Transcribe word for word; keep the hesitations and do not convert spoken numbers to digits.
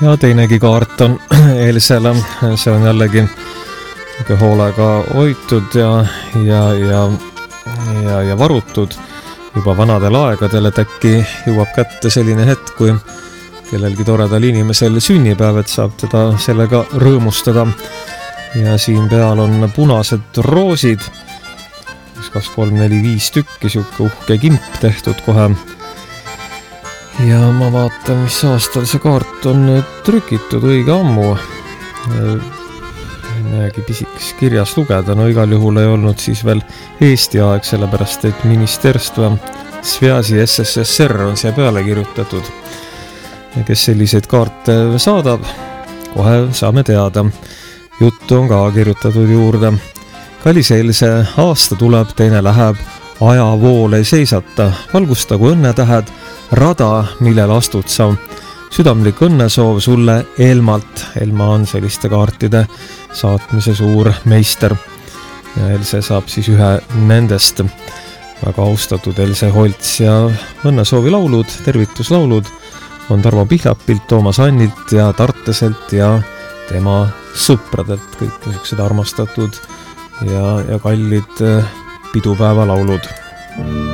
Ja teinegi kaart on Elsele, see on jällegi hoolega hoitud ja, ja, ja, ja, ja varutud juba vanadel aegadel, et äkki jõuab kätte selline hetk, kui kellelgi toredal inimesel sünnipäev, et saab teda sellega rõõmustada. Ja siin peal on punased roosid, kaks, kolm, neli, viis tükki, siuke uhke kimp tehtud kohe. Ja ma vaatan, mis aastal see kaart on trükitud õige ammu. Näegi pisikes kirjas lugeda, no igal juhul ei olnud siis veel Eesti aeg, sellepärast et Ministerstva Svjazi S S S R on siia peale kirjutatud. Ja kes selliseid kaarte saadab, kohe saame teada. Juttu on ka kirjutatud juurde. Kallis Else, aasta tuleb, teine läheb, ajavool ei seisata, valgustagu õnnetähed, rada, millel astud sa. Südamlik õnnesoov sulle Elmalt. Elma on selliste kaartide saatmise suur meister. Ja Else saab siis ühe nendest. Väga austatud Else Holts ja õnnesoovi laulud, tervituslaulud on Tarmo Pihlapilt, Toomas Annilt ja Tarteselt ja tema sõpradelt, kõik niisugused armastatud ja, ja kallid pidupäeva laulud.